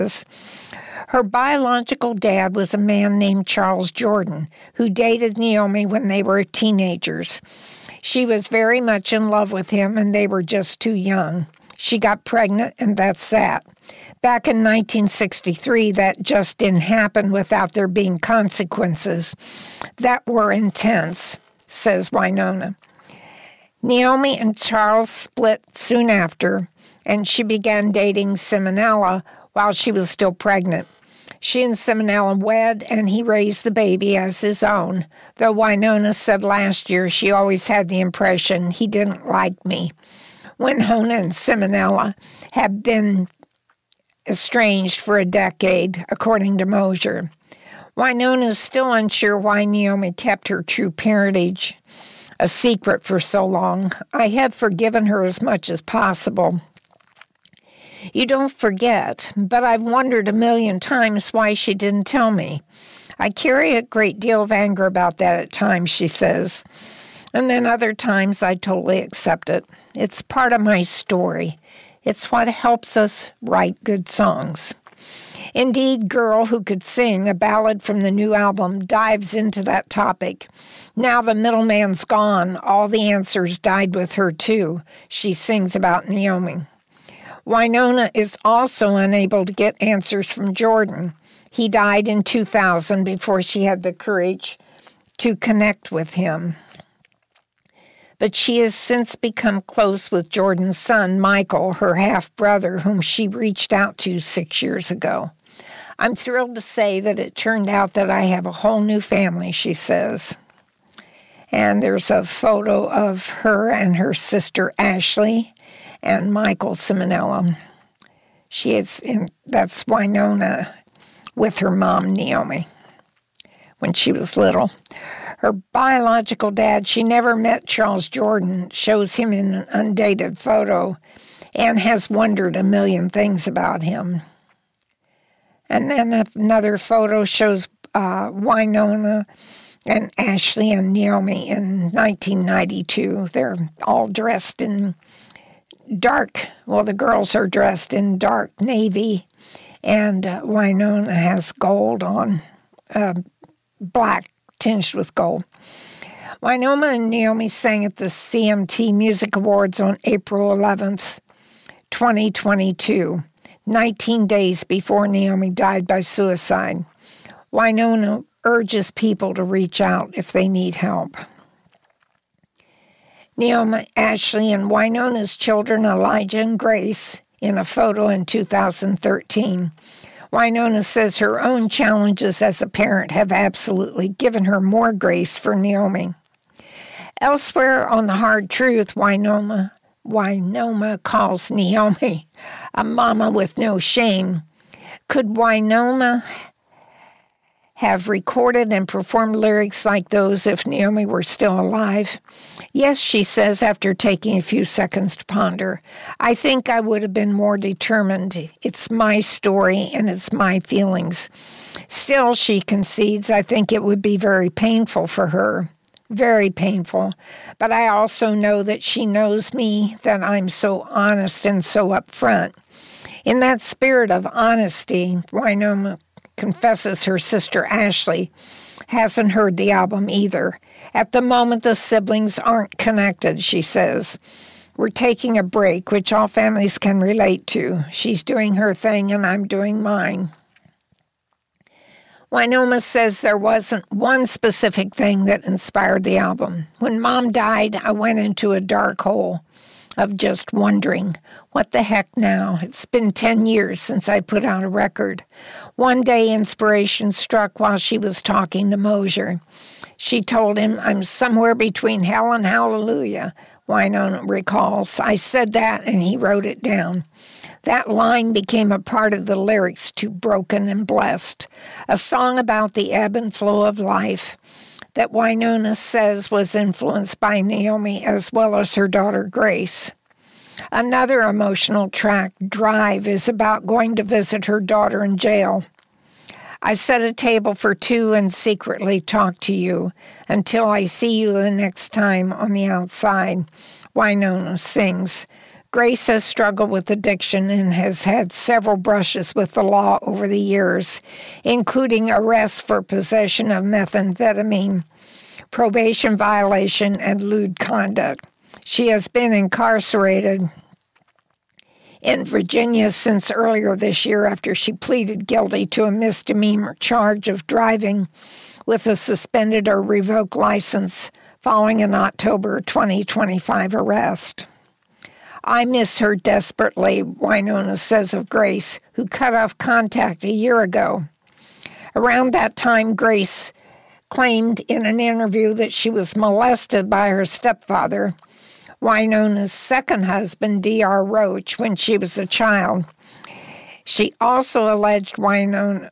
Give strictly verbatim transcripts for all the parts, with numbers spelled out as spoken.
Her biological dad was a man named Charles Jordan, who dated Naomi when they were teenagers. She was very much in love with him, and they were just too young. She got pregnant, and that's that. Back in nineteen sixty-three, that just didn't happen without there being consequences that were intense, says Wynonna. Naomi and Charles split soon after, and she began dating Simonella while she was still pregnant. She and Simonella wed, and he raised the baby as his own, though Wynonna said last year she always had the impression he didn't like me. Wynonna and Simonella have been estranged for a decade, according to Mosier. Wynonna is still unsure why Naomi kept her true parentage a secret for so long. I have forgiven her as much as possible. You don't forget, but I've wondered a million times why she didn't tell me. I carry a great deal of anger about that at times, she says. And then other times I totally accept it. It's part of my story. It's what helps us write good songs. Indeed, Girl Who Could Sing, a ballad from the new album, dives into that topic. Now the middleman's gone, all the answers died with her too, she sings about Naomi. Wynonna is also unable to get answers from Jordan. He died in two thousand before she had the courage to connect with him. But she has since become close with Jordan's son, Michael, her half-brother, whom she reached out to six years ago. I'm thrilled to say that it turned out that I have a whole new family, she says. And there's a photo of her and her sister, Ashley, and Michael Simonella. She is in, that's Wynonna with her mom, Naomi, when she was little. Her biological dad, she never met Charles Jordan, shows him in an undated photo and has wondered a million things about him. And then another photo shows uh, Wynonna and Ashley and Naomi in nineteen ninety-two. They're all dressed in dark, well, the girls are dressed in dark navy, and uh, Wynonna has gold on, uh, black tinged with gold. Wynonna and Naomi sang at the C M T Music Awards on April eleventh, twenty twenty-two, nineteen days before Naomi died by suicide. Wynonna urges people to reach out if they need help. Naomi, Ashley, and Wynonna's children, Elijah and Grace, in a photo in two thousand thirteen. Wynonna says her own challenges as a parent have absolutely given her more grace for Naomi. Elsewhere on The Hard Truth, Wynonna, Wynonna calls Naomi a mama with no shame. Could Wynonna have recorded and performed lyrics like those if Naomi were still alive? Yes, she says after taking a few seconds to ponder. I think I would have been more determined. It's my story and it's my feelings. Still, she concedes, I think it would be very painful for her. Very painful. But I also know that she knows me, that I'm so honest and so upfront. In that spirit of honesty, Wynonna confesses her sister Ashley hasn't heard the album either. At the moment, the siblings aren't connected, she says. We're taking a break, which all families can relate to. She's doing her thing and I'm doing mine. Wynonna says there wasn't one specific thing that inspired the album. When Mom died, I went into a dark hole of just wondering, what the heck now? It's been ten years since I put out a record. One day, inspiration struck while she was talking to Mosier. She told him, I'm somewhere between hell and hallelujah, Wynonna recalls. I said that, and he wrote it down. That line became a part of the lyrics to Broken and Blessed, a song about the ebb and flow of life that Wynonna says was influenced by Naomi as well as her daughter Grace. Another emotional track, Drive, is about going to visit her daughter in jail. I set a table for two and secretly talk to you until I see you the next time on the outside, Wynonna sings. Grace has struggled with addiction and has had several brushes with the law over the years, including arrests for possession of methamphetamine, probation violation, and lewd conduct. She has been incarcerated in Virginia since earlier this year after she pleaded guilty to a misdemeanor charge of driving with a suspended or revoked license following an October twenty twenty-five arrest. I miss her desperately, Wynonna says of Grace, who cut off contact a year ago. Around that time, Grace claimed in an interview that she was molested by her stepfather, Wynonna's second husband, D R Roach, when she was a child. She also alleged Wynonna,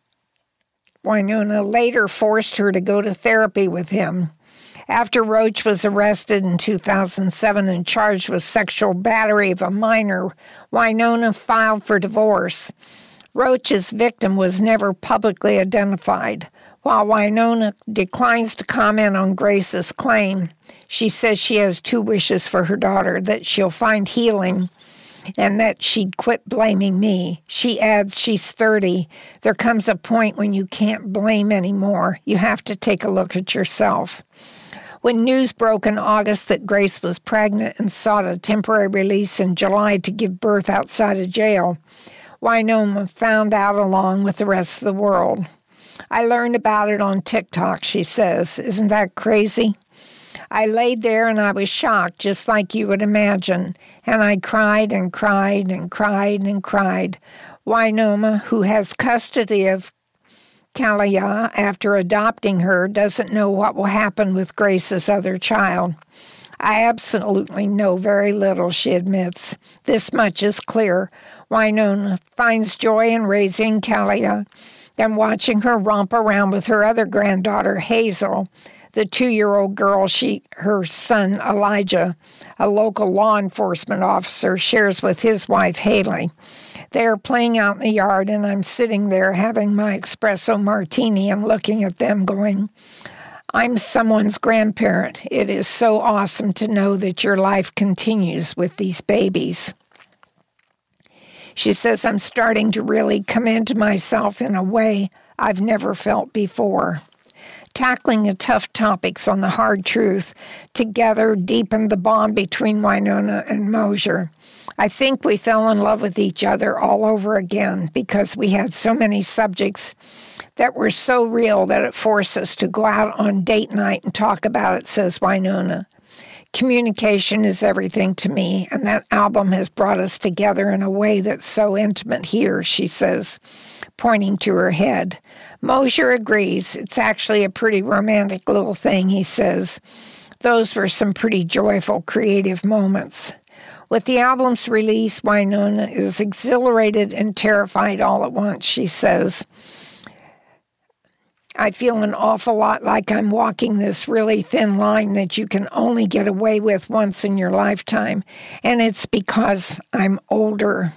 Wynonna later forced her to go to therapy with him. After Roach was arrested in two thousand seven and charged with sexual battery of a minor, Wynonna filed for divorce. Roach's victim was never publicly identified. While Wynonna declines to comment on Grace's claim, she says she has two wishes for her daughter, that she'll find healing and that she'd quit blaming me. She adds she's thirty. There comes a point when you can't blame anymore. You have to take a look at yourself. When news broke in August that Grace was pregnant and sought a temporary release in July to give birth outside of jail, Wynonna found out along with the rest of the world. I learned about it on TikTok, she says. Isn't that crazy? I laid there and I was shocked, just like you would imagine. And I cried and cried and cried and cried. Wynonna, who has custody of Kalia after adopting her, doesn't know what will happen with Grace's other child. I absolutely know very little, she admits. This much is clear. Wynonna finds joy in raising Kalia and watching her romp around with her other granddaughter, Hazel, the two-year-old girl she, her son, Elijah, a local law enforcement officer, shares with his wife, Haley. They are playing out in the yard, and I'm sitting there having my espresso martini and looking at them going, I'm someone's grandparent. It is so awesome to know that your life continues with these babies. She says, I'm starting to really come into myself in a way I've never felt before. Tackling the tough topics on the hard truth together deepened the bond between Wynonna and Mosier. I think we fell in love with each other all over again because we had so many subjects that were so real that it forced us to go out on date night and talk about it, says Wynonna. Communication is everything to me, and that album has brought us together in a way that's so intimate here, she says, pointing to her head. Mosier agrees. It's actually a pretty romantic little thing, he says. Those were some pretty joyful, creative moments. With the album's release, Wynonna is exhilarated and terrified all at once, she says. I feel an awful lot like I'm walking this really thin line that you can only get away with once in your lifetime, and it's because I'm older.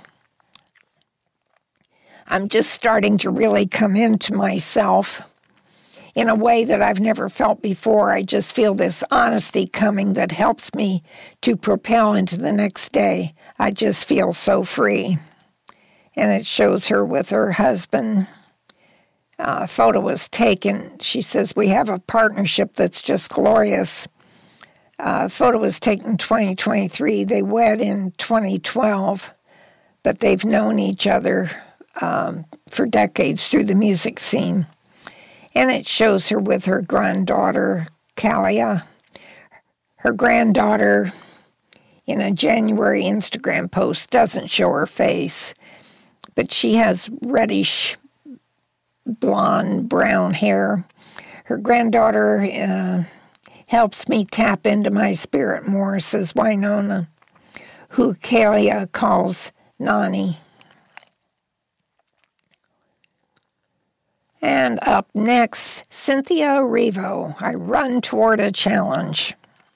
I'm just starting to really come into myself in a way that I've never felt before. I just feel this honesty coming that helps me to propel into the next day. I just feel so free. And it shows her with her husband. A photo was taken. She says, we have a partnership that's just glorious. A photo was taken in twenty twenty-three. They wed in twenty twelve, but they've known each other um, for decades through the music scene. And it shows her with her granddaughter, Kalia. Her granddaughter, in a January Instagram post, doesn't show her face, but she has reddish blonde, brown hair. Her granddaughter uh, helps me tap into my spirit more, says Wynonna, who Kalia calls Nani. And up next, Cynthia Erivo, I Run Toward a Challenge.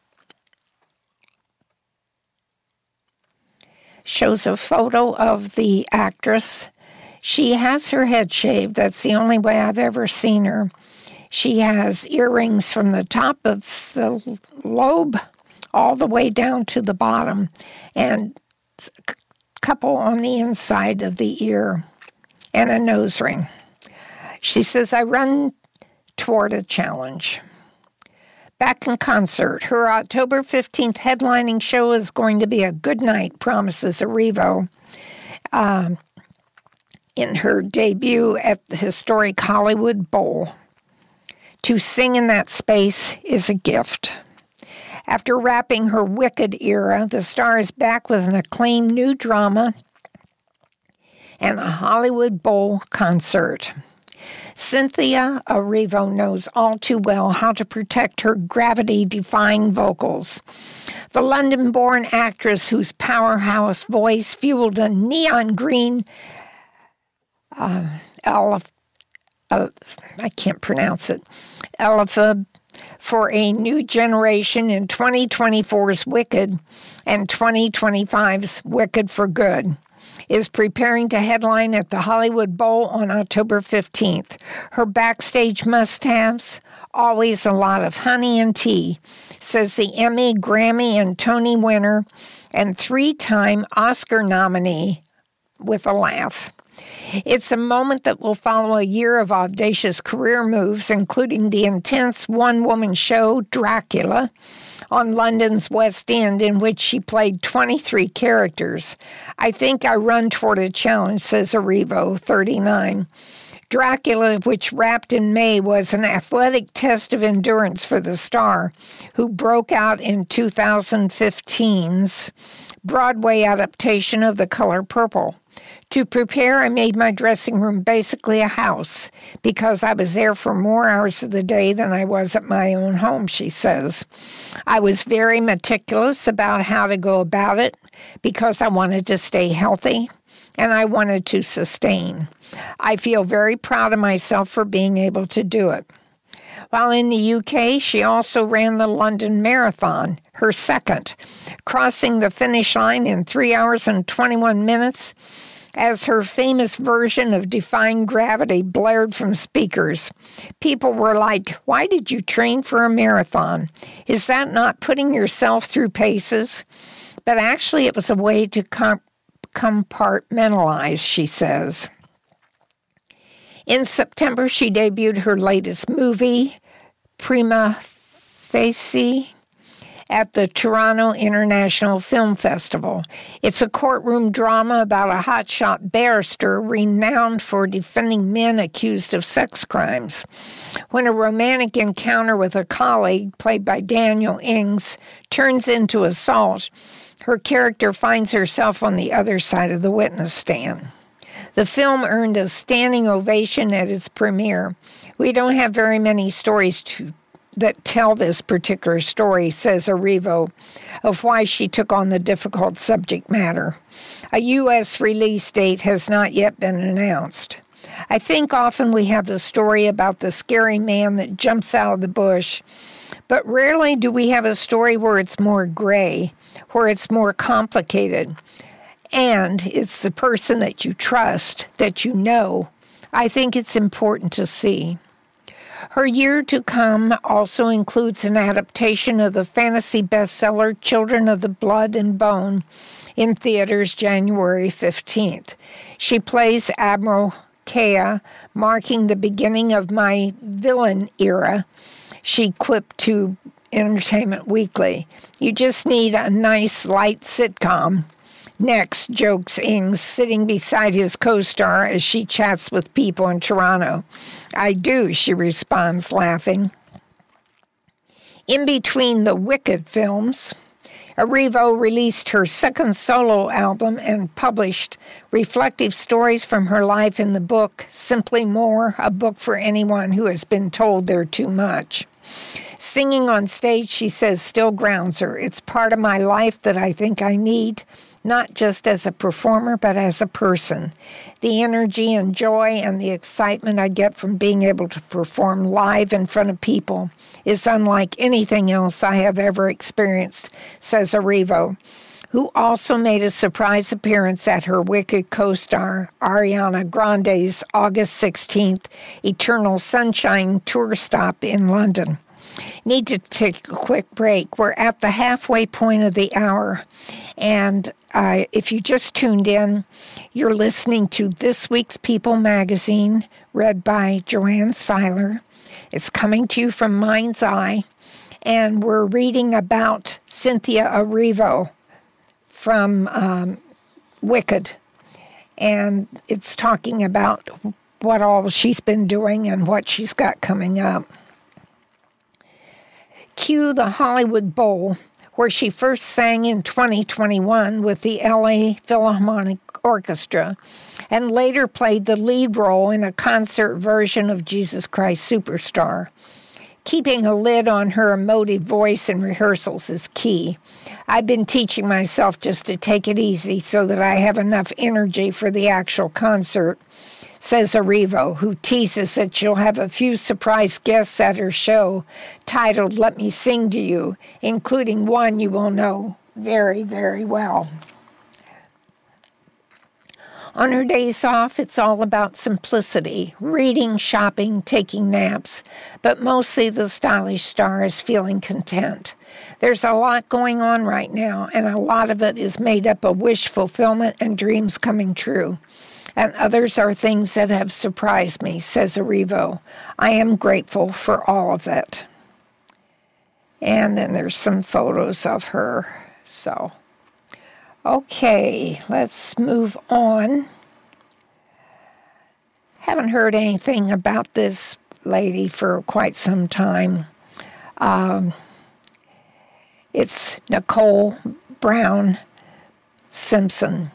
Shows a photo of the actress. She has her head shaved. That's the only way I've ever seen her. She has earrings from the top of the lobe all the way down to the bottom. And couple on the inside of the ear, and a nose ring. She says, I run toward a challenge. Back in concert, her October fifteenth headlining show is going to be a good night, promises Erivo. Um, in her debut at the historic Hollywood Bowl. To sing in that space is a gift. After wrapping her Wicked era, the star is back with an acclaimed new drama and a Hollywood Bowl concert. Cynthia Erivo knows all too well how to protect her gravity-defying vocals. The London-born actress whose powerhouse voice fueled a neon green uh, elef- uh, I can't pronounce it, elephab for a new generation in twenty twenty-four's Wicked and twenty twenty-five's Wicked for Good, is preparing to headline at the Hollywood Bowl on October fifteenth. Her backstage must-haves, always a lot of honey and tea, says the Emmy, Grammy, and Tony winner and three-time Oscar nominee with a laugh. It's a moment that will follow a year of audacious career moves, including the intense one-woman show, Dracula, on London's West End, in which she played twenty-three characters. I think I run toward a challenge, says Erivo, thirty-nine. Dracula, which wrapped in May, was an athletic test of endurance for the star, who broke out in twenty fifteen's Broadway adaptation of The Color Purple. To prepare, I made my dressing room basically a house because I was there for more hours of the day than I was at my own home, she says. I was very meticulous about how to go about it because I wanted to stay healthy and I wanted to sustain. I feel very proud of myself for being able to do it. While in the U K, she also ran the London Marathon, her second, crossing the finish line in three hours and twenty-one minutes as her famous version of Defying Gravity blared from speakers. People were like, why did you train for a marathon? Is that not putting yourself through paces? But actually, it was a way to comp- compartmentalize, she says. In September, she debuted her latest movie, Prima Facie, at the Toronto International Film Festival. It's a courtroom drama about a hotshot barrister renowned for defending men accused of sex crimes. When a romantic encounter with a colleague, played by Daniel Ings, turns into assault, her character finds herself on the other side of the witness stand. The film earned a standing ovation at its premiere. We don't have very many stories to that tell this particular story, says Erivo, of why she took on the difficult subject matter. A U S release date has not yet been announced. I think often we have the story about the scary man that jumps out of the bush, but rarely do we have a story where it's more gray, where it's more complicated, and it's the person that you trust, that you know. I think it's important to see. Her year to come also includes an adaptation of the fantasy bestseller Children of the Blood and Bone in theaters January fifteenth. She plays Admiral Kea, marking the beginning of my villain era, she quipped to Entertainment Weekly. You just need a nice, light sitcom. Next, jokes Ings, sitting beside his co-star as she chats with people in Toronto. I do, she responds, laughing. In between the Wicked films, Erivo released her second solo album and published reflective stories from her life in the book Simply More, a book for anyone who has been told they're too much. Singing on stage, she says, still grounds her. It's part of my life that I think I need, not just as a performer, but as a person. The energy and joy and the excitement I get from being able to perform live in front of people is unlike anything else I have ever experienced, says Erivo, who also made a surprise appearance at her Wicked co-star Ariana Grande's August sixteenth Eternal Sunshine tour stop in London. Need to take a quick break. We're at the halfway point of the hour, and uh, if you just tuned in, you're listening to this week's People magazine, read by Joanne Seiler. It's coming to you from Mind's Eye, and we're reading about Cynthia Erivo from um, Wicked, and it's talking about what all she's been doing and what she's got coming up. Cue the Hollywood Bowl, where she first sang in twenty twenty-one with the L A Philharmonic Orchestra, and later played the lead role in a concert version of Jesus Christ Superstar. Keeping a lid on her emotive voice in rehearsals is key. I've been teaching myself just to take it easy so that I have enough energy for the actual concert, says Erivo, who teases that she'll have a few surprise guests at her show titled Let Me Sing to You, including one you will know very, very well. On her days off, it's all about simplicity, reading, shopping, taking naps, but mostly the stylish star is feeling content. There's a lot going on right now, and a lot of it is made up of wish fulfillment and dreams coming true. And others are things that have surprised me, says Erivo. I am grateful for all of it. And then there's some photos of her. So, okay, let's move on. Haven't heard anything about this lady for quite some time. Um, it's Nicole Brown Simpson.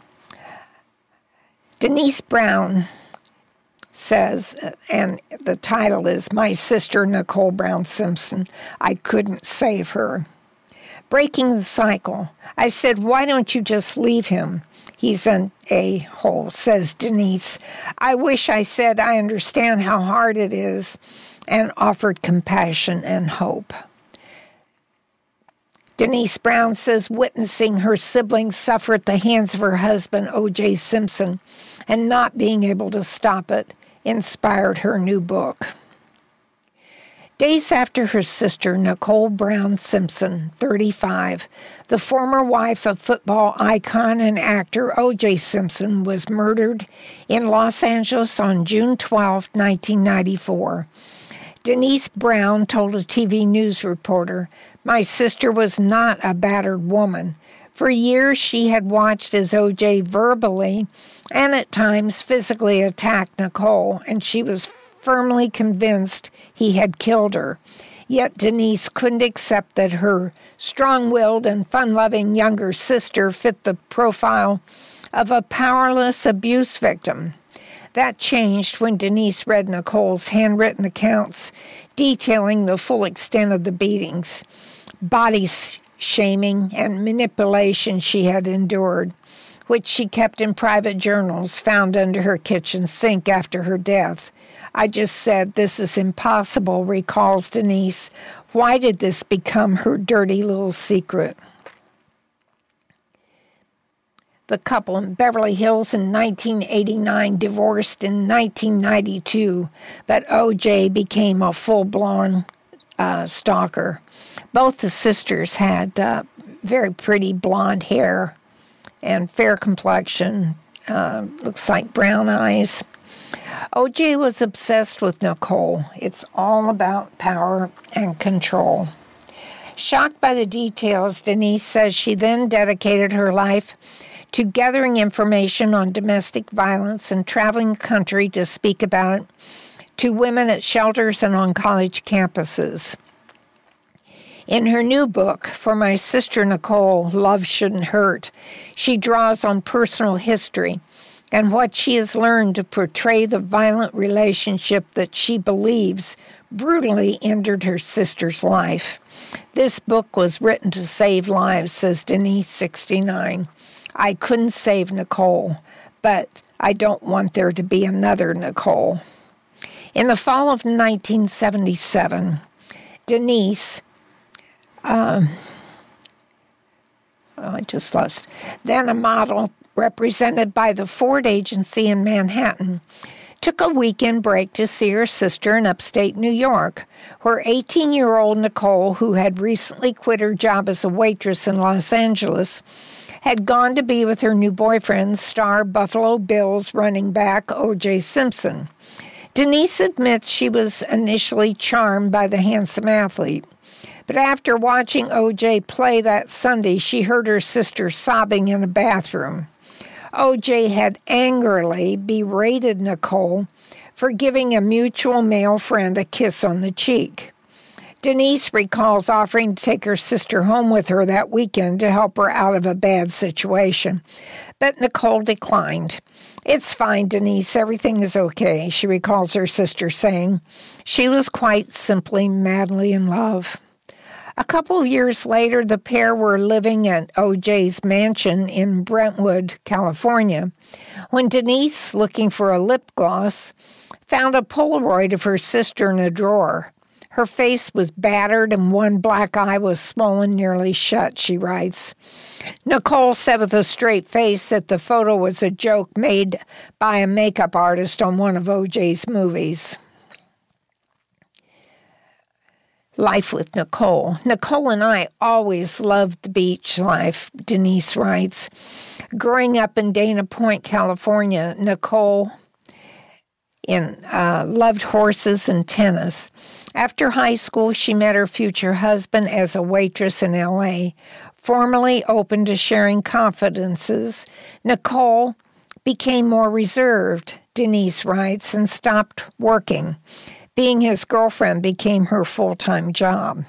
Denise Brown says, and the title is My Sister Nicole Brown Simpson, I Couldn't Save Her. Breaking the cycle. I said, why don't you just leave him? He's an a-hole, says Denise. I wish I said I understand how hard it is and offered compassion and hope. Denise Brown says witnessing her siblings suffer at the hands of her husband, O J Simpson, and not being able to stop it inspired her new book. Days after her sister, Nicole Brown Simpson, thirty-five, the former wife of football icon and actor O J Simpson, was murdered in Los Angeles on June twelfth, nineteen ninety-four. Denise Brown told a T V news reporter, my sister was not a battered woman. For years, she had watched as O J verbally and at times physically attacked Nicole, and she was firmly convinced he had killed her. Yet Denise couldn't accept that her strong-willed and fun-loving younger sister fit the profile of a powerless abuse victim. That changed when Denise read Nicole's handwritten accounts detailing the full extent of the beatings, body shaming, and manipulation she had endured, which she kept in private journals found under her kitchen sink after her death. I just said, this is impossible, recalls Denise. Why did this become her dirty little secret? The couple in Beverly Hills in nineteen eighty-nine divorced in nineteen ninety-two, but O J became a full-blown uh, stalker. Both the sisters had uh, very pretty blonde hair and fair complexion, uh, looks like brown eyes. O J was obsessed with Nicole. It's all about power and control. Shocked by the details, Denise says she then dedicated her life to gathering information on domestic violence and traveling the country to speak about it to women at shelters and on college campuses. In her new book, For My Sister Nicole, Love Shouldn't Hurt, she draws on personal history and what she has learned to portray the violent relationship that she believes brutally ended her sister's life. This book was written to save lives, says Denise, sixty-nine. I couldn't save Nicole, but I don't want there to be another Nicole. In the fall of nineteen seventy-seven, Denise, um, oh, I just lost, then a model represented by the Ford Agency in Manhattan, took a weekend break to see her sister in upstate New York, where eighteen-year-old Nicole, who had recently quit her job as a waitress in Los Angeles, had gone to be with her new boyfriend, star Buffalo Bills running back O J Simpson. Denise admits she was initially charmed by the handsome athlete, but after watching O J play that Sunday, she heard her sister sobbing in a bathroom. O J had angrily berated Nicole for giving a mutual male friend a kiss on the cheek. Denise recalls offering to take her sister home with her that weekend to help her out of a bad situation, but Nicole declined. "It's fine, Denise. Everything is okay," she recalls her sister saying. She was quite simply madly in love. A couple of years later, the pair were living at O J's mansion in Brentwood, California, when Denise, looking for a lip gloss, found a Polaroid of her sister in a drawer. Her face was battered and one black eye was swollen nearly shut, she writes. Nicole said with a straight face that the photo was a joke made by a makeup artist on one of O J's movies. Life with Nicole. Nicole and I always loved the beach life, Denise writes. Growing up in Dana Point, California, Nicole in, uh, loved horses and tennis. After high school, she met her future husband as a waitress in L A. Formally open to sharing confidences, Nicole became more reserved, Denise writes, and stopped working. Being his girlfriend became her full-time job.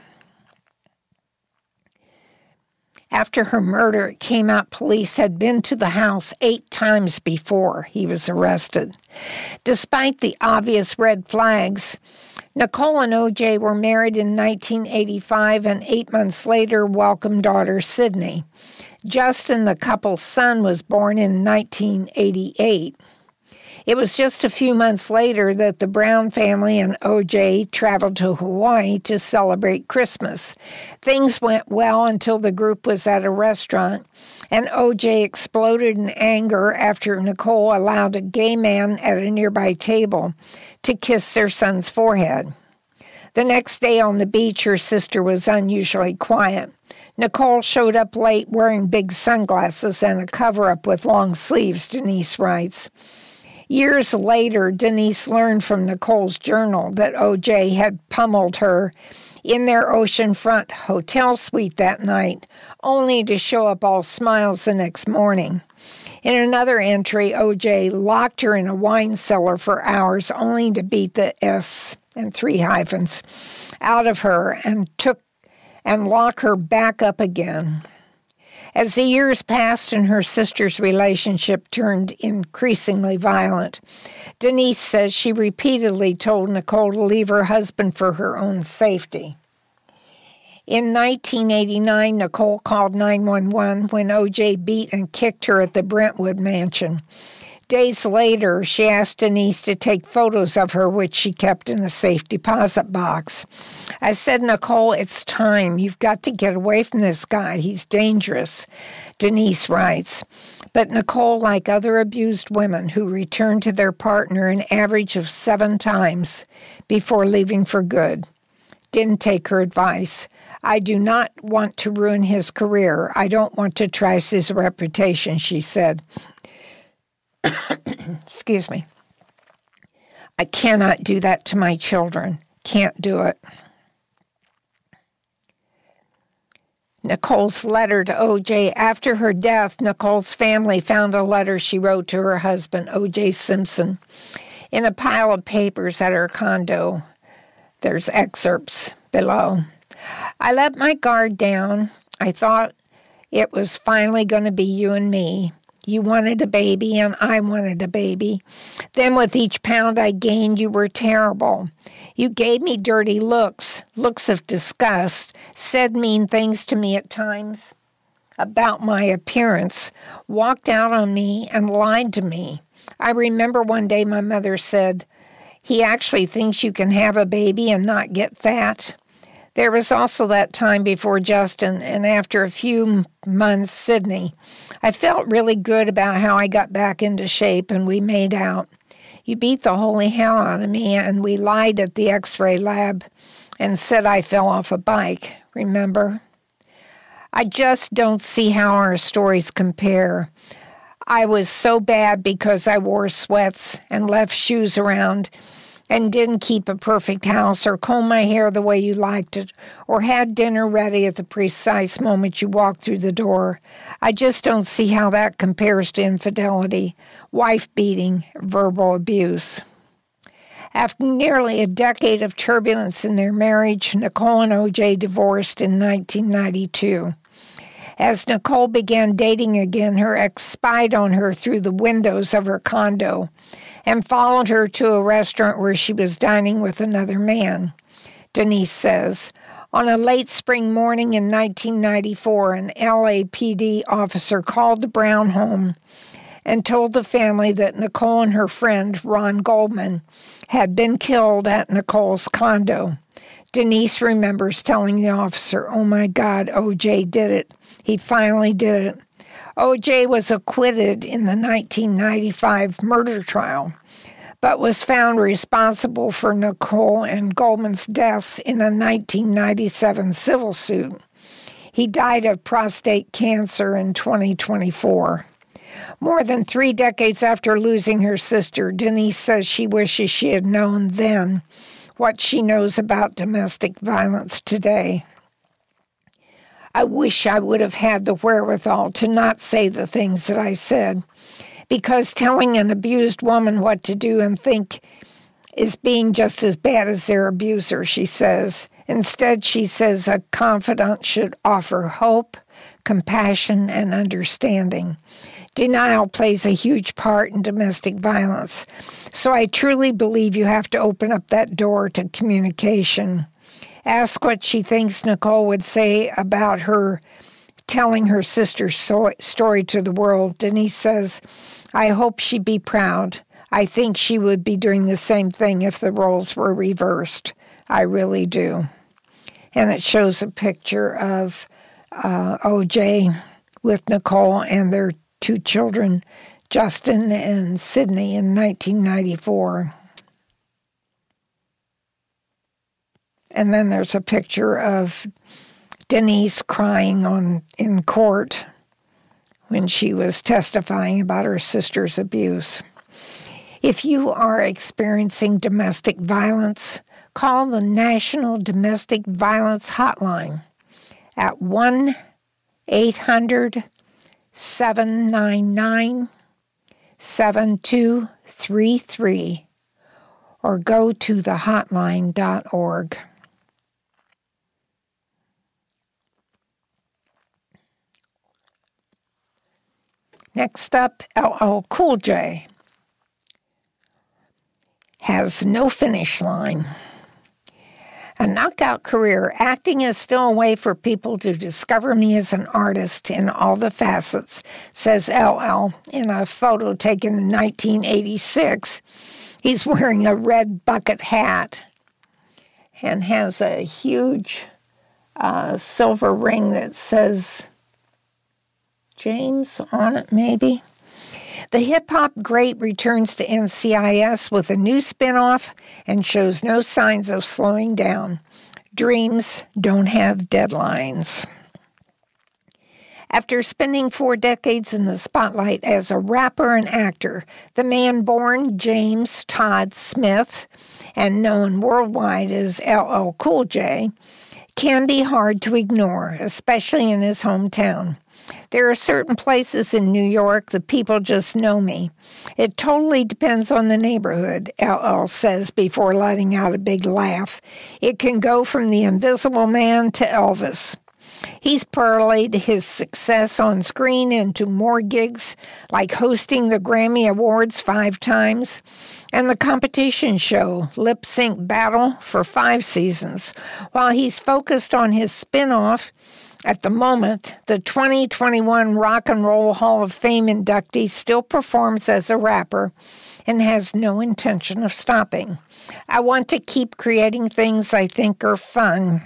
After her murder, it came out police had been to the house eight times before he was arrested. Despite the obvious red flags, Nicole and O J were married in nineteen eighty-five and eight months later welcomed daughter Sydney. Justin, the couple's son, was born in nineteen eighty-eight. It was just a few months later that the Brown family and O J traveled to Hawaii to celebrate Christmas. Things went well until the group was at a restaurant, and O J exploded in anger after Nicole allowed a gay man at a nearby table to kiss their son's forehead. The next day on the beach, her sister was unusually quiet. Nicole showed up late wearing big sunglasses and a cover-up with long sleeves, Denise writes. Years later, Denise learned from Nicole's journal that O J had pummeled her in their oceanfront hotel suite that night, only to show up all smiles the next morning. In another entry, O J locked her in a wine cellar for hours, only to beat the S and three hyphens out of her and took and lock her back up again. As the years passed and her sister's relationship turned increasingly violent, Denise says she repeatedly told Nicole to leave her husband for her own safety. In nineteen eighty-nine, Nicole called nine one one when O J beat and kicked her at the Brentwood mansion. Days later, she asked Denise to take photos of her, which she kept in a safe deposit box. I said, Nicole, it's time. You've got to get away from this guy. He's dangerous, Denise writes. But Nicole, like other abused women who return to their partner an average of seven times before leaving for good, didn't take her advice. I do not want to ruin his career. I don't want to trash his reputation, she said. Excuse me. I cannot do that to my children. Can't do it. Nicole's letter to O J. After her death, Nicole's family found a letter she wrote to her husband, O J Simpson, in a pile of papers at her condo. There's excerpts below. I let my guard down. I thought it was finally going to be you and me. You wanted a baby, and I wanted a baby. Then with each pound I gained, you were terrible. You gave me dirty looks, looks of disgust, said mean things to me at times about my appearance, walked out on me, and lied to me. I remember one day my mother said, he actually thinks you can have a baby and not get fat. There was also that time before Justin, and after a few months, Sydney. I felt really good about how I got back into shape, and we made out. You beat the holy hell out of me, and we lied at the x-ray lab and said I fell off a bike, remember? I just don't see how our stories compare. I was so bad because I wore sweats and left shoes around and didn't keep a perfect house or comb my hair the way you liked it or had dinner ready at the precise moment you walked through the door. I just don't see how that compares to infidelity, wife beating, verbal abuse. After nearly a decade of turbulence in their marriage, Nicole and O J divorced in nineteen ninety-two. As Nicole began dating again, her ex spied on her through the windows of her condo and followed her to a restaurant where she was dining with another man. Denise says, on a late spring morning in nineteen ninety-four, an L A P D officer called the Brown home and told the family that Nicole and her friend, Ron Goldman, had been killed at Nicole's condo. Denise remembers telling the officer, oh my God, O J did it. He finally did it. O J was acquitted in the nineteen ninety-five murder trial, but was found responsible for Nicole and Goldman's deaths in a nineteen ninety-seven civil suit. He died of prostate cancer in twenty twenty-four. More than three decades after losing her sister, Denise says she wishes she had known then what she knows about domestic violence today. I wish I would have had the wherewithal to not say the things that I said, because telling an abused woman what to do and think is being just as bad as their abuser, she says. Instead, she says a confidant should offer hope, compassion, and understanding. Denial plays a huge part in domestic violence, so I truly believe you have to open up that door to communication. Ask what she thinks Nicole would say about her telling her sister's so- story to the world. Denise says, I hope she'd be proud. I think she would be doing the same thing if the roles were reversed. I really do. And it shows a picture of uh, O J with Nicole and their two children, Justin and Sydney, in nineteen ninety-four. And then there's a picture of Denise crying on in court when she was testifying about her sister's abuse. If you are experiencing domestic violence, call the National Domestic Violence Hotline at one eight hundred seven nine nine seven two three three or go to the hotline dot org. Next up, L L Cool J has no finish line. A knockout career, acting is still a way for people to discover me as an artist in all the facets, says L L in a photo taken in nineteen eighty-six. He's wearing a red bucket hat and has a huge uh, silver ring that says James on it, maybe. The hip-hop great returns to N C I S with a new spinoff and shows no signs of slowing down. Dreams don't have deadlines. After spending four decades in the spotlight as a rapper and actor, the man born James Todd Smith and known worldwide as L L Cool J can be hard to ignore, especially in his hometown. There are certain places in New York that people just know me. It totally depends on the neighborhood, L L says before letting out a big laugh. It can go from the Invisible Man to Elvis. He's parlayed his success on screen into more gigs, like hosting the Grammy Awards five times, and the competition show Lip Sync Battle for five seasons, while he's focused on his spinoff. At the moment, the twenty twenty-one Rock and Roll Hall of Fame inductee still performs as a rapper and has no intention of stopping. I want to keep creating things I think are fun.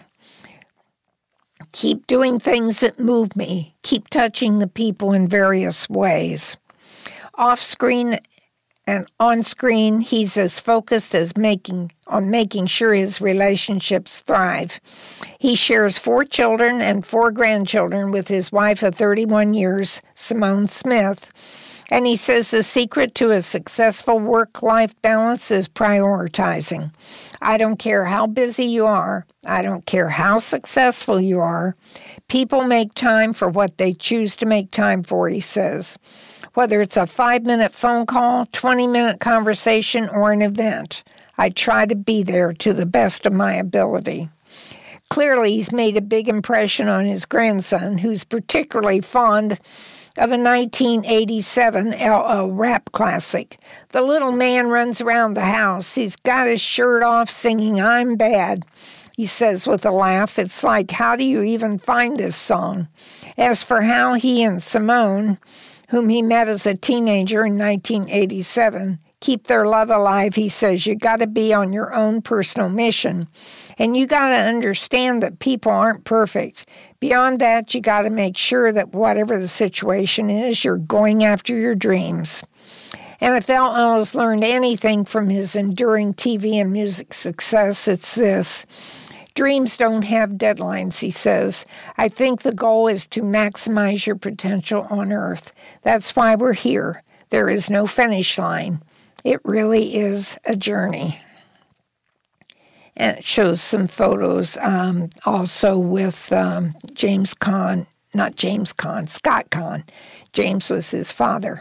Keep doing things that move me. Keep touching the people in various ways. Off-screen, And on screen, he's as focused as making on making sure his relationships thrive. He shares four children and four grandchildren with his wife of thirty-one years, Simone Smith. And he says the secret to a successful work-life balance is prioritizing. I don't care how busy you are. I don't care how successful you are. People make time for what they choose to make time for, he says. Whether it's a five-minute phone call, twenty-minute conversation, or an event, I try to be there to the best of my ability. Clearly, he's made a big impression on his grandson, who's particularly fond of a nineteen eighty-seven L O rap classic. The little man runs around the house. He's got his shirt off singing I'm Bad. He says with a laugh, it's like, how do you even find this song? As for how he and Simone, whom he met as a teenager in nineteen eighty-seven, keep their love alive, he says, you got to be on your own personal mission. And you got to understand that people aren't perfect. Beyond that, you got to make sure that whatever the situation is, you're going after your dreams. And if L L has learned anything from his enduring T V and music success, it's this. Dreams don't have deadlines, he says. I think the goal is to maximize your potential on Earth. That's why we're here. There is no finish line. It really is a journey. And it shows some photos um, also with um, James Caan, not James Caan, Scott Caan. James was his father.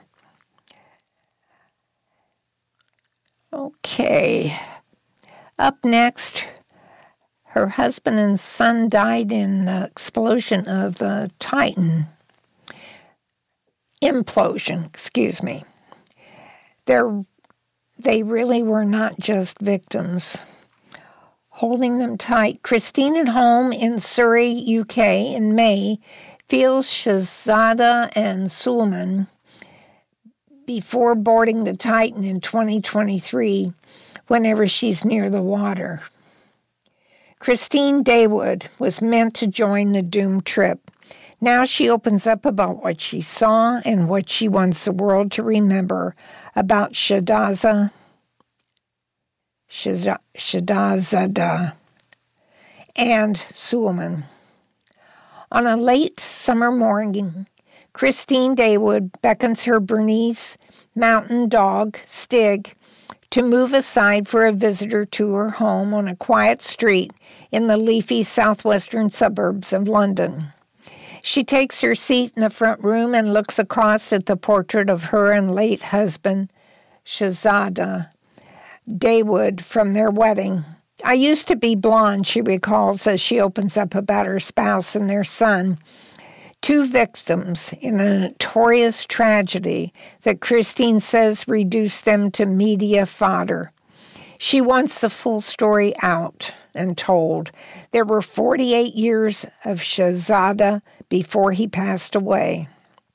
Okay. Up next, her husband and son died in the explosion of the Titan. Implosion, excuse me. They're, they really were not just victims. Holding them tight, Christine at home in Surrey, U K, in May, feels Shahzada and Sulman before boarding the Titan in twenty twenty-three, whenever she's near the water. Christine Daywood was meant to join the doomed trip. Now she opens up about what she saw and what she wants the world to remember about Shahzada, Shahzada and Sulman. On a late summer morning, Christine Daywood beckons her Bernese mountain dog, Stig, to move aside for a visitor to her home on a quiet street in the leafy southwestern suburbs of London. She takes her seat in the front room and looks across at the portrait of her and late husband, Shahzada Daywood, from their wedding. I used to be blonde, she recalls as she opens up about her spouse and their son, two victims in a notorious tragedy that Christine says reduced them to media fodder. She wants the full story out and told. There were forty-eight years of Shahzada before he passed away.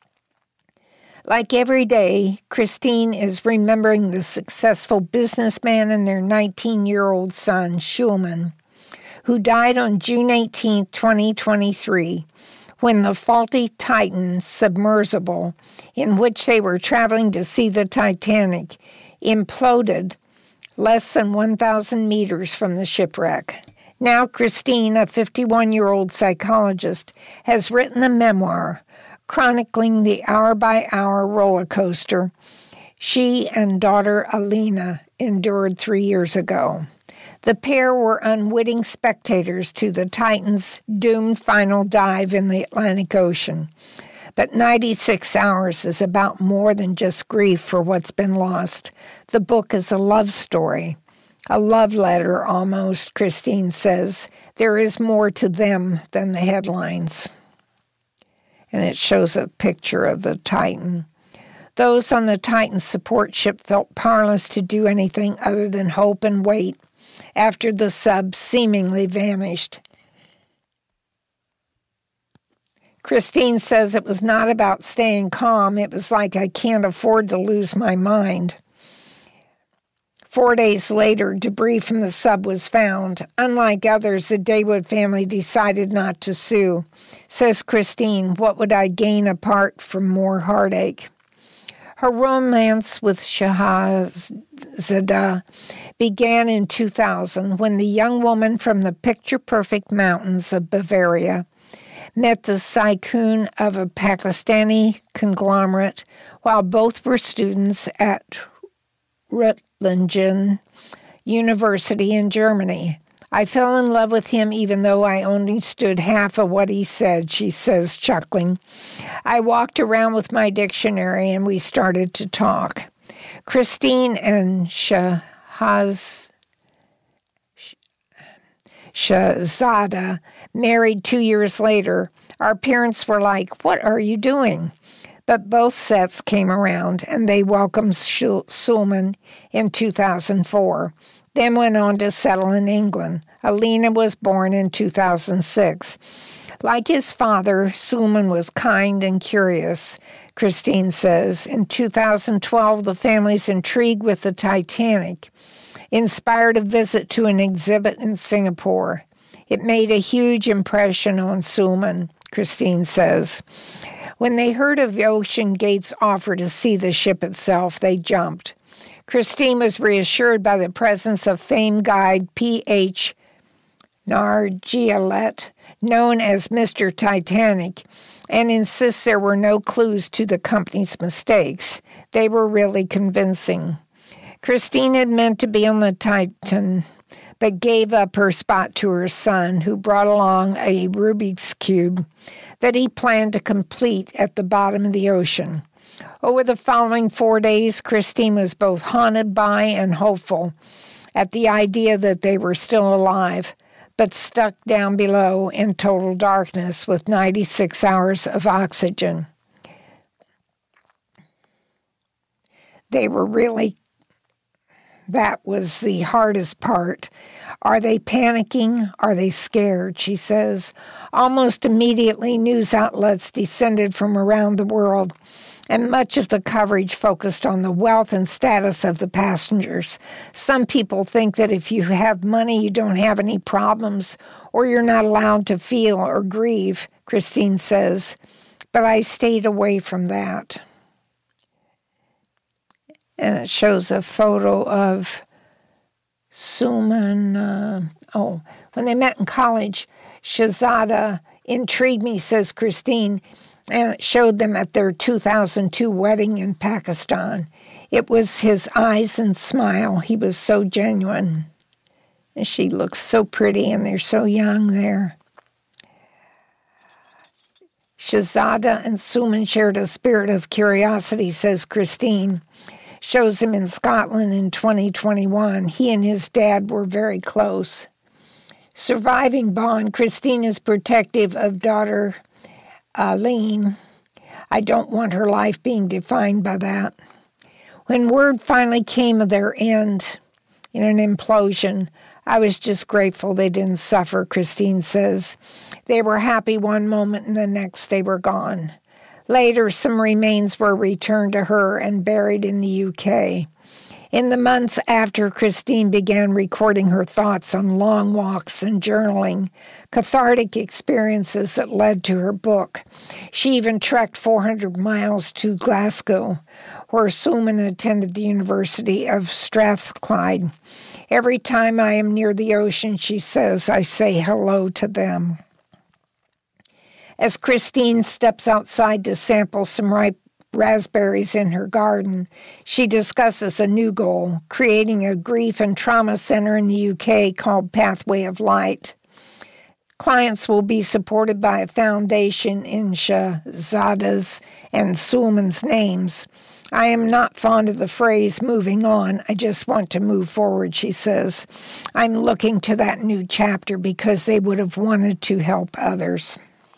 Like every day, Christine is remembering the successful businessman and their nineteen-year-old son, Sulman, who died on June eighteenth, twenty twenty-three, when the faulty Titan submersible, in which they were traveling to see the Titanic, imploded less than one thousand meters from the shipwreck. Now Christine, a fifty-one-year-old psychologist, has written a memoir chronicling the hour-by-hour roller coaster she and daughter Alina endured three years ago. The pair were unwitting spectators to the Titan's doomed final dive in the Atlantic Ocean. But ninety-six hours is about more than just grief for what's been lost. The book is a love story, a love letter almost, Christine says. There is more to them than the headlines. And it shows a picture of the Titan. Those on the Titan's support ship felt powerless to do anything other than hope and wait after the sub seemingly vanished. Christine says it was not about staying calm. It was like, I can't afford to lose my mind. Four days later, debris from the sub was found. Unlike others, the Daywood family decided not to sue. Says Christine, what would I gain apart from more heartache? Her romance with Shahzada began in two thousand when the young woman from the picture-perfect mountains of Bavaria met the tycoon of a Pakistani conglomerate while both were students at Reutlingen University in Germany. I fell in love with him even though I only understood half of what he said, she says, chuckling. I walked around with my dictionary and we started to talk. Christine and Shahaz, Shahzada married two years later. Our parents were like, "What are you doing?" But both sets came around and they welcomed Sulman in two thousand four. Then went on to settle in England. Alina was born in two thousand six. Like his father, Sulman was kind and curious, Christine says. In two thousand twelve, the family's intrigue with the Titanic inspired a visit to an exhibit in Singapore. It made a huge impression on Sulman, Christine says. When they heard of OceanGate's offer to see the ship itself, they jumped. Christine was reassured by the presence of famed guide P H Nargiolet, known as Mister Titanic, and insists there were no clues to the company's mistakes. They were really convincing. Christine had meant to be on the Titan, but gave up her spot to her son, who brought along a Rubik's Cube that he planned to complete at the bottom of the ocean. Over the following four days, Christine was both haunted by and hopeful at the idea that they were still alive, but stuck down below in total darkness with ninety-six hours of oxygen. They were really, that was the hardest part. Are they panicking? Are they scared? She says. Almost immediately, news outlets descended from around the world, and much of the coverage focused on the wealth and status of the passengers. Some people think that if you have money, you don't have any problems, or you're not allowed to feel or grieve, Christine says. But I stayed away from that. And it shows a photo of Sulman. Uh, oh, when they met in college, Shahzada intrigued me, says Christine, and it showed them at their two thousand two wedding in Pakistan. It was his eyes and smile. He was so genuine. And she looks so pretty, and they're so young there. Shahzada and Sulman shared a spirit of curiosity, says Christine. Shows him in Scotland in twenty twenty-one. He and his dad were very close. Surviving bond, Christine is protective of daughter Aline. I don't want her life being defined by that. When word finally came of their end in an implosion, I was just grateful they didn't suffer, Christine says. They were happy one moment and the next they were gone. Later, some remains were returned to her and buried in the U K. In the months after, Christine began recording her thoughts on long walks and journaling, cathartic experiences that led to her book. She even trekked four hundred miles to Glasgow, where Sulman attended the University of Strathclyde. Every time I am near the ocean, she says, I say hello to them. As Christine steps outside to sample some ripe raspberries in her garden, she discusses a new goal, creating a grief and trauma center in the U K called Pathway of Light. Clients will be supported by a foundation in Shahzada's and Sulman's names. I am not fond of the phrase moving on. I just want to move forward, she says. I'm looking to that new chapter because they would have wanted to help others.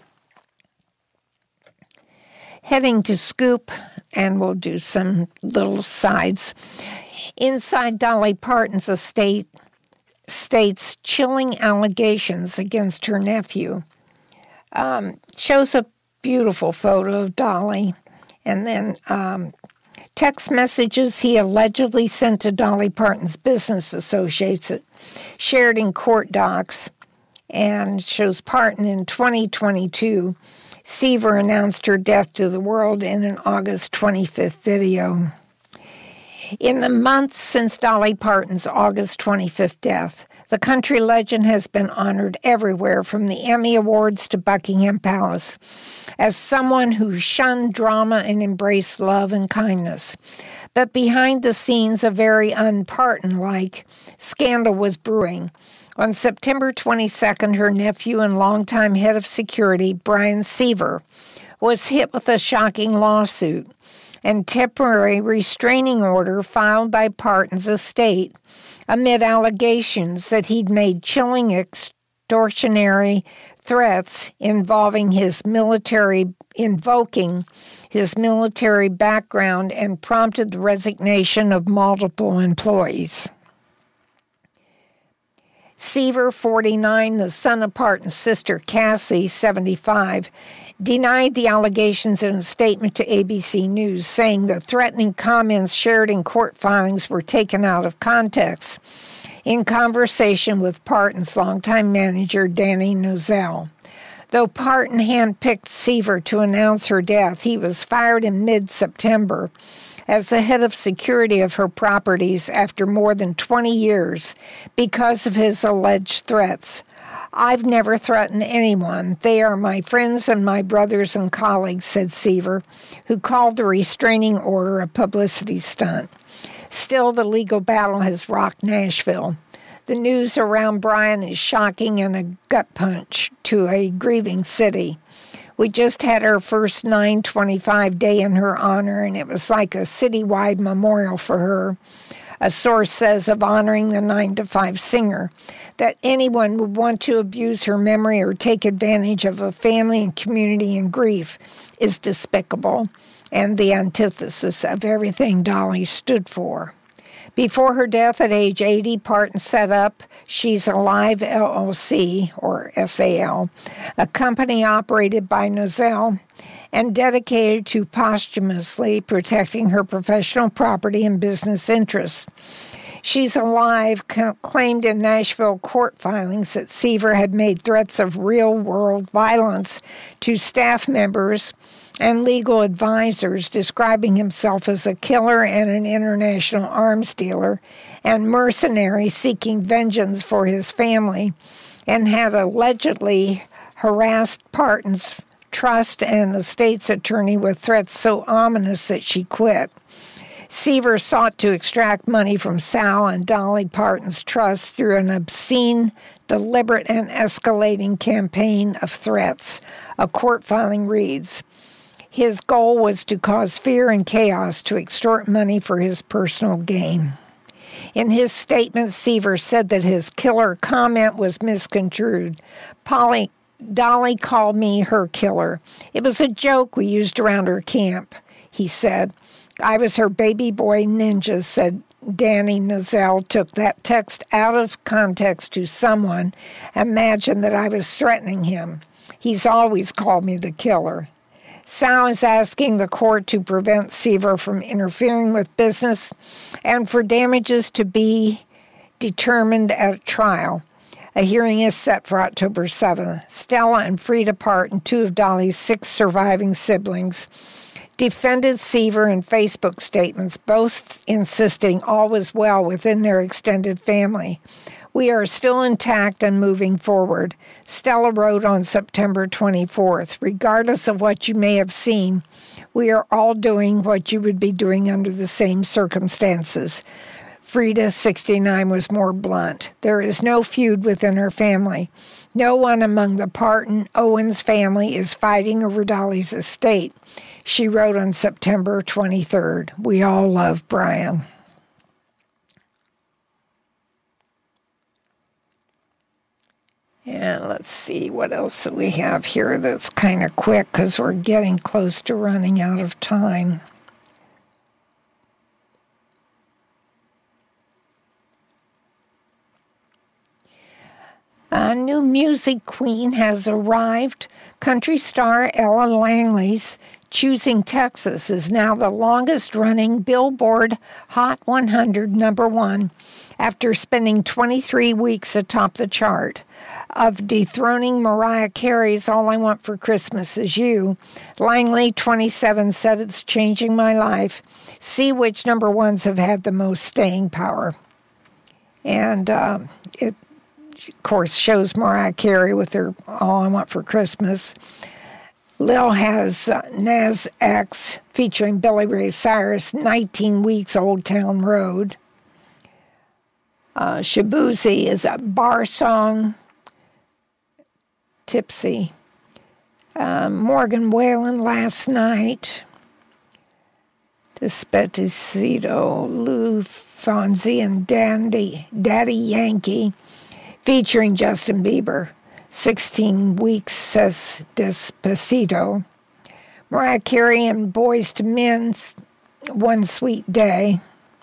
Heading to Scoop, and we'll do some little sides. Inside Dolly Parton's estate states chilling allegations against her nephew. Um, shows a beautiful photo of Dolly, and then um, text messages he allegedly sent to Dolly Parton's business associates shared in court docs, and shows Parton in twenty twenty-two Seaver announced her death to the world in an August twenty-fifth video. In the months since Dolly Parton's August twenty-fifth death, the country legend has been honored everywhere from the Emmy Awards to Buckingham Palace as someone who shunned drama and embraced love and kindness. But behind the scenes, a very un-Parton-like scandal was brewing. On September twenty-second, her nephew and longtime head of security, Brian Seaver, was hit with a shocking lawsuit and temporary restraining order filed by Parton's estate amid allegations that he'd made chilling extortionary threats involving his military, invoking his military background and prompted the resignation of multiple employees. Seaver, forty-nine, the son of Parton's sister Cassie, seventy-five, denied the allegations in a statement to A B C News, saying the threatening comments shared in court filings were taken out of context in conversation with Parton's longtime manager, Danny Nozell. Though Parton handpicked Seaver to announce her death, he was fired in mid-September as the head of security of her properties after more than twenty years because of his alleged threats. "I've never threatened anyone. They are my friends and my brothers and colleagues," said Seaver, who called the restraining order a publicity stunt. Still, the legal battle has rocked Nashville. The news around Brian is shocking and a gut punch to a grieving city. We just had our first nine twenty-five day in her honor, and it was like a citywide memorial for her. A source says of honoring the nine to five singer. That anyone would want to abuse her memory or take advantage of a family and community in grief is despicable and the antithesis of everything Dolly stood for. Before her death at age eighty, Parton set up She's Alive L L C, or S A L, a company operated by Nozell and dedicated to posthumously protecting her professional property and business interests. She's Alive claimed in Nashville court filings that Seaver had made threats of real-world violence to staff members and legal advisors, describing himself as a killer and an international arms dealer and mercenary seeking vengeance for his family, and had allegedly harassed Parton's trust and estate's attorney with threats so ominous that she quit. Seaver sought to extract money from Sal and Dolly Parton's trust through an obscene, deliberate, and escalating campaign of threats, a court filing reads. His goal was to cause fear and chaos to extort money for his personal gain. In his statement, Seaver said that his killer comment was misconstrued. Polly, Dolly called me her killer. It was a joke we used around her camp, he said. I was her baby boy ninja, said Danny Nozell, took that text out of context to someone, imagined that I was threatening him. He's always called me the killer. Sal is asking the court to prevent Seaver from interfering with business and for damages to be determined at trial. A hearing is set for October seventh. Stella and Frida Parton, two of Dolly's six surviving siblings, defended Seaver in Facebook statements, both insisting all was well within their extended family. We are still intact and moving forward, Stella wrote on September twenty-fourth. Regardless of what you may have seen, we are all doing what you would be doing under the same circumstances. Frida, sixty-nine, was more blunt. There is no feud within her family. No one among the Parton Owens family is fighting over Dolly's estate. She wrote on September twenty-third. We all love Brian. And let's see what else we have here that's kind of quick because we're getting close to running out of time. A new music queen has arrived. Country star Ella Langley's Choosing Texas is now the longest-running Billboard Hot one hundred number one after spending twenty-three weeks atop the chart. Of dethroning Mariah Carey's All I Want for Christmas Is You, Langley twenty-seven said it's changing my life. See which number ones have had the most staying power. And uh, it, of course, shows Mariah Carey with her All I Want for Christmas. Lil has uh, Nas X featuring Billy Ray Cyrus, nineteen weeks, Old Town Road. Uh, Shabuzi is a bar song, Tipsy. Uh, Morgan Wallen, Last Night. Despacito, Lou Fonzi and Dandy, Daddy Yankee, featuring Justin Bieber. sixteen weeks, says Despacito. Mariah Carey and Boyz two Men's One Sweet Day.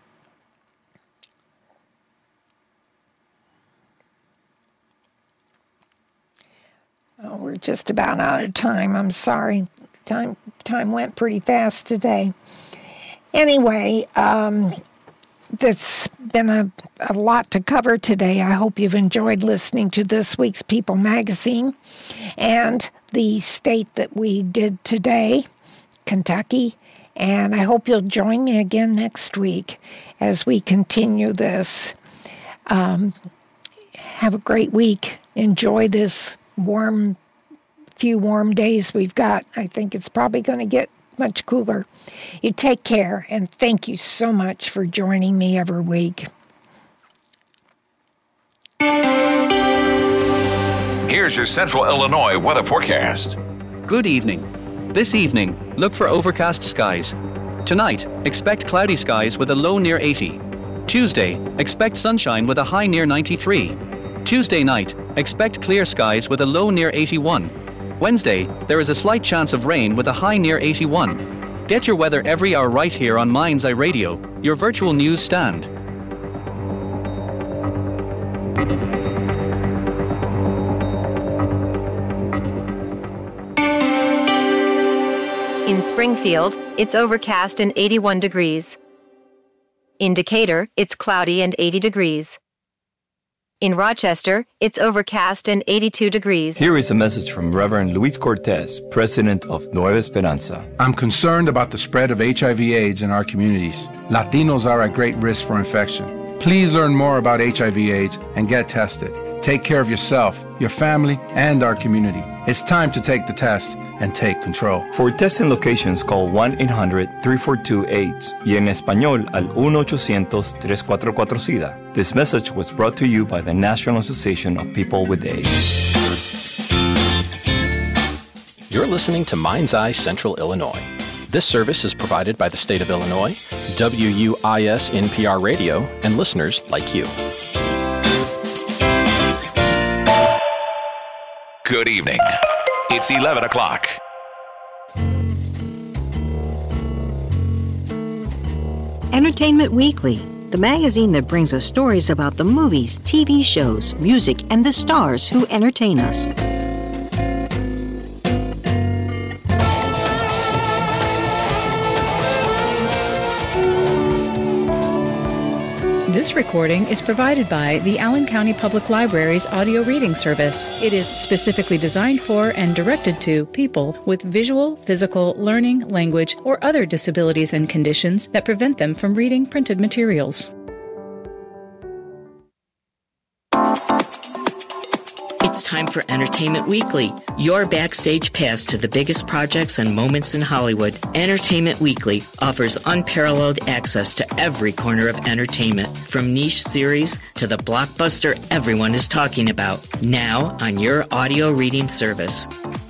Oh, we're just about out of time. I'm sorry. Time time went pretty fast today. Anyway, um, that's been a, a lot to cover today. I hope you've enjoyed listening to this week's People magazine and the state that we did today, Kentucky. And I hope you'll join me again next week as we continue this. Um, have a great week. Enjoy this warm, few warm days we've got. I think it's probably going to get much cooler. You take care, and thank you so much for joining me every week. Here's your Central Illinois weather forecast. Good evening. This evening, look for overcast skies. Tonight, expect cloudy skies with a low near eighty. Tuesday, expect sunshine with a high near ninety-three. Tuesday night, expect clear skies with a low near eighty-one. Wednesday, there is a slight chance of rain with a high near eighty-one. Get your weather every hour right here on Mind's Eye Radio, your virtual news stand. In Springfield, it's overcast and eighty-one degrees. In Decatur, it's cloudy and eighty degrees. In Rochester, it's overcast and eighty-two degrees. Here is a message from Reverend Luis Cortez, president of Nueva Esperanza. I'm concerned about the spread of H I V AIDS in our communities. Latinos are at great risk for infection. Please learn more about H I V AIDS and get tested. Take care of yourself, your family, and our community. It's time to take the test and take control. For testing locations, call one eight hundred, three four two, AIDS y en español al one eight hundred, three four four, SIDA. This message was brought to you by the National Association of People with AIDS. You're listening to Mind's Eye Central Illinois. This service is provided by the state of Illinois, W U I S N P R Radio, and listeners like you. Good evening. It's eleven o'clock. Entertainment Weekly, the magazine that brings us stories about the movies, T V shows, music, and the stars who entertain us. This recording is provided by the Allen County Public Library's audio reading service. It is specifically designed for and directed to people with visual, physical, learning, language, or other disabilities and conditions that prevent them from reading printed materials. It's time for Entertainment Weekly, your backstage pass to the biggest projects and moments in Hollywood. Entertainment Weekly offers unparalleled access to every corner of entertainment, from niche series to the blockbuster everyone is talking about, now on your audio reading service.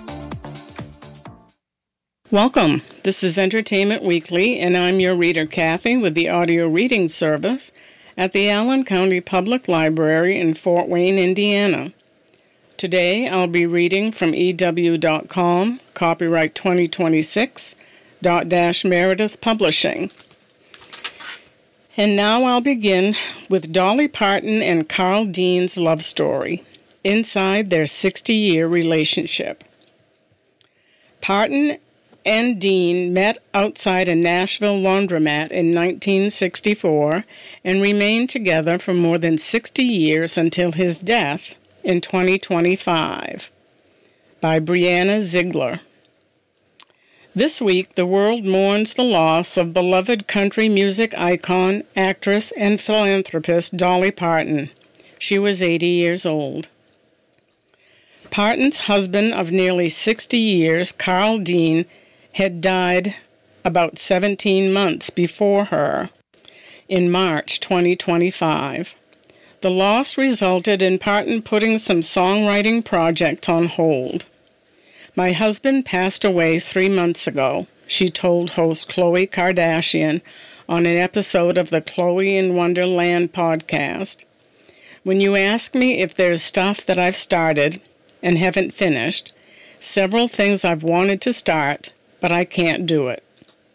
Welcome. This is Entertainment Weekly, and I'm your reader, Kathy, with the audio reading service at the Allen County Public Library in Fort Wayne, Indiana. Today, I'll be reading from E W dot com, copyright twenty twenty-six, dot dash Meredith Publishing. And now I'll begin with Dolly Parton and Carl Dean's love story, inside their sixty-year relationship. Parton and Dean met outside a Nashville laundromat in nineteen sixty-four and remained together for more than sixty years until his death in twenty twenty-five. By Brianna Ziegler. This week, the world mourns the loss of beloved country music icon, actress, and philanthropist Dolly Parton. She was eighty years old. Parton's husband of nearly sixty years, Carl Dean, had died about seventeen months before her, in March twenty twenty-five. The loss resulted in Parton putting some songwriting projects on hold. My husband passed away three months ago, she told host Khloe Kardashian on an episode of the Khloe in Wonderland podcast. When you ask me if there's stuff that I've started and haven't finished, several things I've wanted to start, but I can't do it.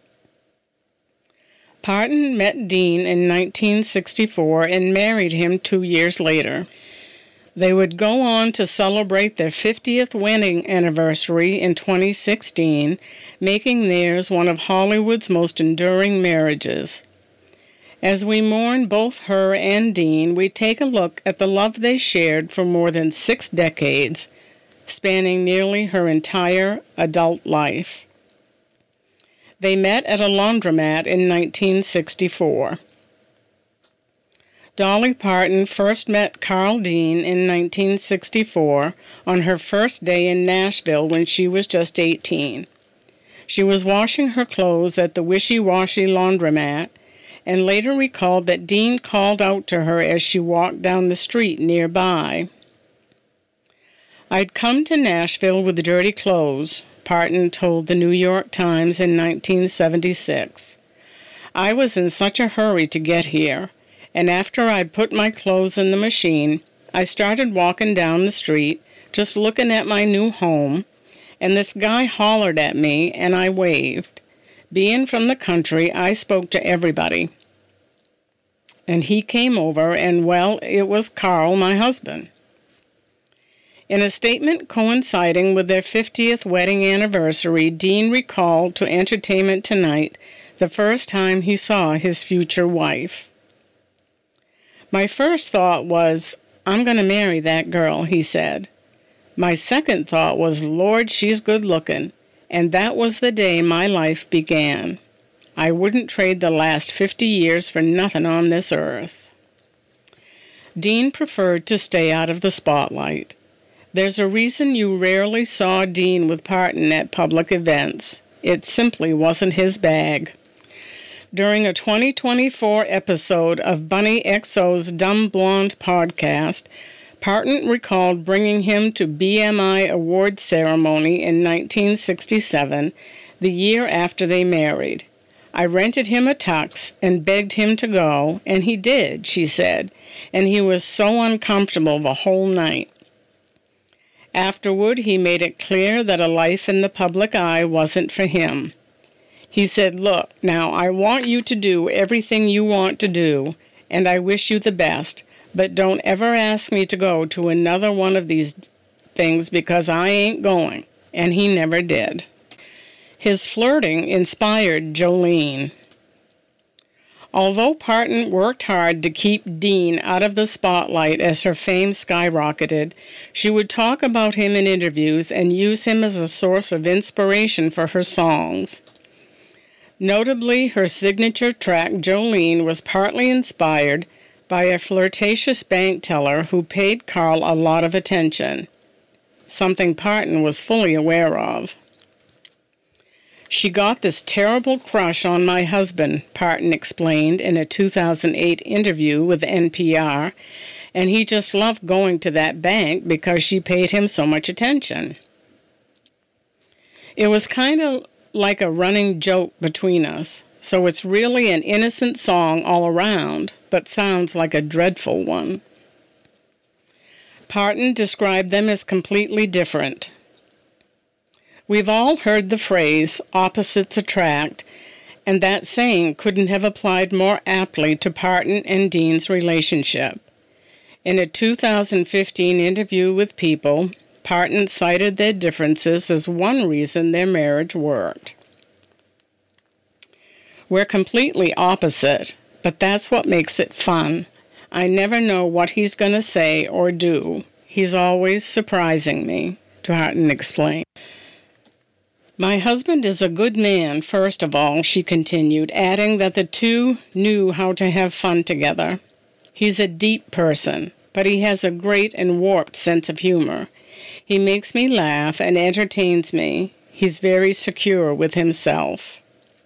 Parton met Dean in nineteen sixty-four and married him two years later. They would go on to celebrate their fiftieth wedding anniversary in twenty sixteen, making theirs one of Hollywood's most enduring marriages. As we mourn both her and Dean, we take a look at the love they shared for more than six decades, spanning nearly her entire adult life. They met at a laundromat in nineteen sixty-four. Dolly Parton first met Carl Dean in nineteen sixty-four on her first day in Nashville when she was just eighteen. She was washing her clothes at the Wishy-Washy laundromat and later recalled that Dean called out to her as she walked down the street nearby. "I'd come to Nashville with dirty clothes," Parton told the New York Times in nineteen seventy-six. "I was in such a hurry to get here. And after I'd put my clothes in the machine, I started walking down the street, just looking at my new home, and this guy hollered at me, and I waved. Being from the country, I spoke to everybody. And he came over, and, well, it was Carl, my husband." In a statement coinciding with their fiftieth wedding anniversary, Dean recalled to Entertainment Tonight the first time he saw his future wife. "My first thought was, I'm going to marry that girl," he said. "My second thought was, Lord, she's good looking, and that was the day my life began. I wouldn't trade the last fifty years for nothing on this earth." Dean preferred to stay out of the spotlight. There's a reason you rarely saw Dean with Parton at public events. It simply wasn't his bag. During a twenty twenty-four episode of Bunny X O's Dumb Blonde podcast, Parton recalled bringing him to B M I award ceremony in nineteen sixty-seven, the year after they married. "I rented him a tux and begged him to go, and he did," she said, "and he was so uncomfortable the whole night." Afterward, he made it clear that a life in the public eye wasn't for him. He said, "Look, now, I want you to do everything you want to do, and I wish you the best, but don't ever ask me to go to another one of these things because I ain't going," and he never did. His flirting inspired Jolene. Although Parton worked hard to keep Dean out of the spotlight as her fame skyrocketed, she would talk about him in interviews and use him as a source of inspiration for her songs. Notably, her signature track, Jolene, was partly inspired by a flirtatious bank teller who paid Carl a lot of attention, something Parton was fully aware of. "She got this terrible crush on my husband," Parton explained in a two thousand eight interview with N P R, "and he just loved going to that bank because she paid him so much attention. It was kind of like a running joke between us, so it's really an innocent song all around, but sounds like a dreadful one." Parton described them as completely different. "We've all heard the phrase, opposites attract, and that saying couldn't have applied more aptly to Parton and Dean's relationship. In a two thousand fifteen interview with People, Parton cited their differences as one reason their marriage worked. We're completely opposite, but that's what makes it fun. I never know what he's going to say or do. He's always surprising me, Tartan explained. My husband is a good man, first of all, she continued, adding that the two knew how to have fun together. He's a deep person, but he has a great and warped sense of humor. He makes me laugh and entertains me. He's very secure with himself.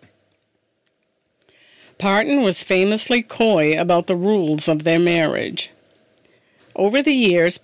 Parton was famously coy about the rules of their marriage. Over the years,